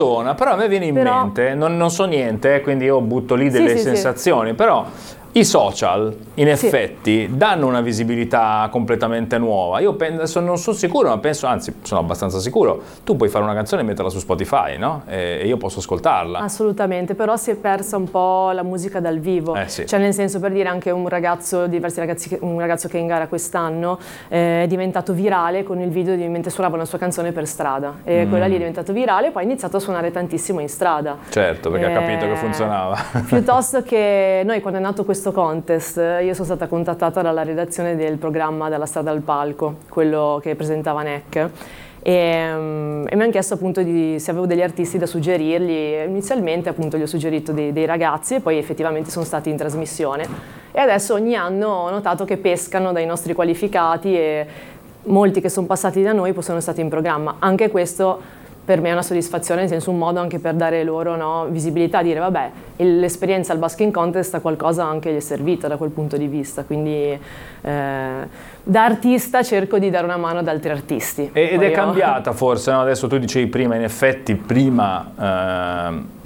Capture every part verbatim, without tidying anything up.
Però a me viene in Però... mente, non, non so niente, eh, quindi io butto lì delle sì, sì, sensazioni, sì. però i social in Sì. effetti danno una visibilità completamente nuova. Io penso, non sono sicuro, ma penso, anzi sono abbastanza sicuro, tu puoi fare una canzone e metterla su Spotify, no? E, e io posso ascoltarla. Assolutamente, però si è persa un po' la musica dal vivo, Eh, sì. cioè nel senso, per dire, anche un ragazzo, diversi ragazzi, che- un ragazzo che è in gara quest'anno eh, è diventato virale con il video di mentre suonava una sua canzone per strada e Mm. quella lì è diventato virale e poi ha iniziato a suonare tantissimo in strada. Certo, perché ha capito che Eh, funzionava. Piuttosto che noi, quando è nato questo contest, io sono stata contattata dalla redazione del programma Dalla strada al palco, quello che presentava N E C. E, um, e mi hanno chiesto appunto di, se avevo degli artisti da suggerirgli. Inizialmente appunto gli ho suggerito dei, dei ragazzi e poi effettivamente sono stati in trasmissione e adesso ogni anno ho notato che pescano dai nostri qualificati e molti che sono passati da poi sono stati in programma. Anche questo per me è una soddisfazione, nel senso un modo anche per dare loro, no, visibilità, dire vabbè, l'esperienza al Basking Contest a qualcosa anche gli è servita da quel punto di vista, quindi eh, da artista cerco di dare una mano ad altri artisti. Ed Poi è io... cambiata forse, no? Adesso tu dicevi prima, in effetti prima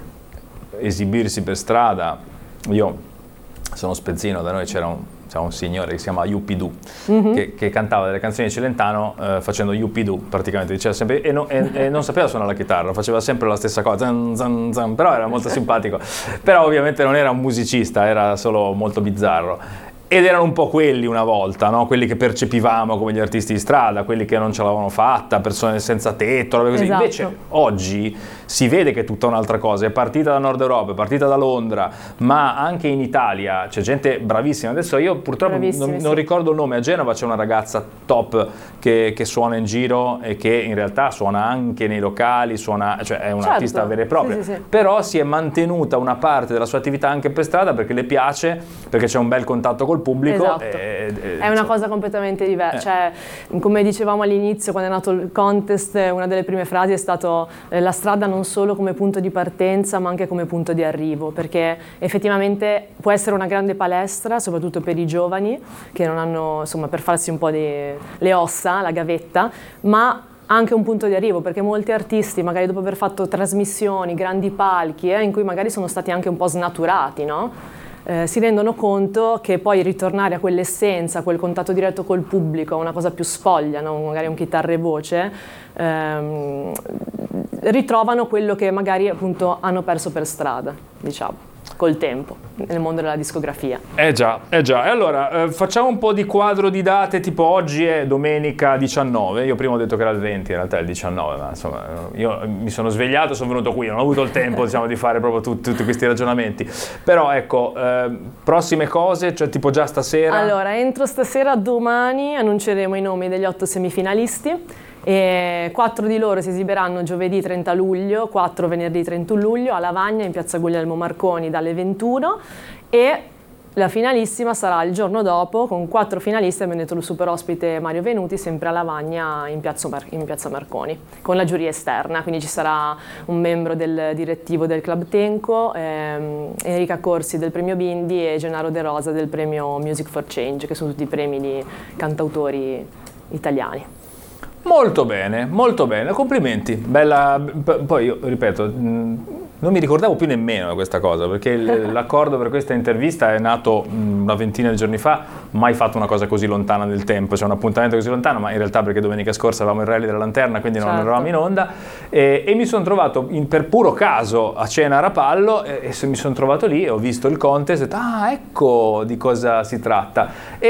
eh, esibirsi per strada, io sono spezzino, da noi c'era un, c'era un signore che si chiama Yuppidoo, mm-hmm. che, che cantava delle canzoni di Celentano eh, facendo Yuppidoo praticamente, diceva sempre, e, no, e, e non sapeva suonare la chitarra, faceva sempre la stessa cosa, zan, zan, zan, però era molto simpatico, però ovviamente non era un musicista, era solo molto bizzarro. Ed erano un po' quelli una volta, no? Quelli che percepivamo come gli artisti di strada, quelli che non ce l'avevano fatta, persone senza tetto, robe così. Esatto. Invece oggi si vede che è tutta un'altra cosa, è partita da Nord Europa, è partita da Londra, ma anche in Italia c'è gente bravissima. Adesso io purtroppo non, sì. non ricordo il nome, a Genova c'è una ragazza top che, che suona in giro e che in realtà suona anche nei locali, suona, cioè è un'artista certo. vera e propria, sì, sì, sì. però si è mantenuta una parte della sua attività anche per strada perché le piace, perché c'è un bel contatto col pubblico. Esatto. E, e, è una cosa completamente diversa, eh. cioè, come dicevamo all'inizio quando è nato il contest, una delle prime frasi è stato eh, la strada non solo come punto di partenza ma anche come punto di arrivo, perché effettivamente può essere una grande palestra soprattutto per i giovani che non hanno, insomma, per farsi un po' di le ossa, la gavetta, ma anche un punto di arrivo, perché molti artisti magari dopo aver fatto trasmissioni, grandi palchi eh, in cui magari sono stati anche un po' snaturati, no? Eh, si rendono conto che poi ritornare a quell'essenza, a quel contatto diretto col pubblico, una cosa più spoglia, no? Magari un chitarra e voce, ehm, ritrovano quello che magari appunto hanno perso per strada, diciamo, col tempo, nel mondo della discografia. Eh già, eh già. E allora, eh, facciamo un po' di quadro di date, tipo oggi è domenica diciannove, io prima ho detto che era il venti, in realtà è il diciannove, ma insomma, io mi sono svegliato e sono venuto qui, non ho avuto il tempo, diciamo, di fare proprio tut, tutti questi ragionamenti. Però ecco, eh, prossime cose, cioè tipo già stasera? Allora, entro stasera, domani, annunceremo i nomi degli otto semifinalisti. E quattro di loro si esibiranno giovedì trenta luglio, quattro venerdì trentuno luglio a Lavagna in piazza Guglielmo Marconi dalle ventuno e la finalissima sarà il giorno dopo con quattro finalisti, abbiamo detto il super ospite Mario Venuti, sempre a Lavagna in piazza, Mar- in piazza Marconi, con la giuria esterna, quindi ci sarà un membro del direttivo del Club Tenco, ehm, Enrica Corsi del premio Bindi e Gennaro De Rosa del premio Music for Change, che sono tutti i premi di cantautori italiani. Molto bene, molto bene, complimenti. Bella, p- poi io ripeto, mh, non mi ricordavo più nemmeno di questa cosa, perché il- l'accordo per questa intervista è nato mh, una ventina di giorni fa, mai fatto una cosa così lontana nel tempo, cioè un appuntamento così lontano, ma in realtà perché domenica scorsa avevamo il rally della Lanterna, quindi non Certo. eravamo in onda, e, e mi sono trovato in, per puro caso a cena a Rapallo e, e se mi sono trovato lì, ho visto il contest e ho detto, ah, ecco di cosa si tratta.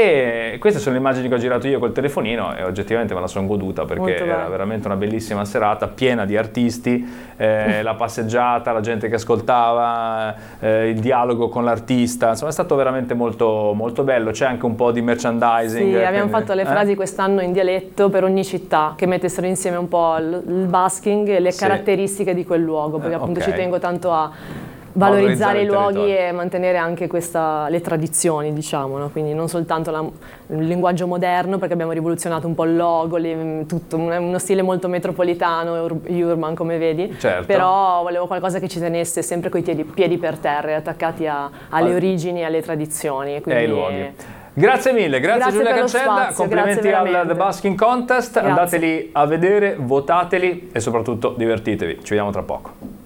E queste sono le immagini che ho girato io col telefonino e oggettivamente me la sono goduta, perché Molto era bello. veramente una bellissima serata, piena di artisti, eh, la passeggiata, la gente che ascoltava, eh, il dialogo con l'artista, insomma è stato veramente molto, molto bello. C'è anche un po' di merchandising. Sì, abbiamo quindi, fatto le eh? frasi quest'anno in dialetto per ogni città, che mettessero insieme un po' il, il basking e le Sì. caratteristiche di quel luogo, perché Eh, appunto ok. ci tengo tanto a valorizzare Valorizzare i il luoghi territorio. e mantenere anche questa, le tradizioni, diciamo, no? Quindi non soltanto la, il linguaggio moderno, perché abbiamo rivoluzionato un po' il logo, le, tutto, un- uno stile molto metropolitano, ur- urban come vedi, Certo. però volevo qualcosa che ci tenesse sempre coi piedi, piedi per terra, e attaccati a- alle Al- origini e alle tradizioni. E ai Quindi, luoghi. Grazie mille, grazie, Grazie Giulia per lo Cancella, spazio, complimenti grazie al veramente. The Basking Contest, Grazie. andateli a vedere, votateli e soprattutto divertitevi. Ci vediamo tra poco.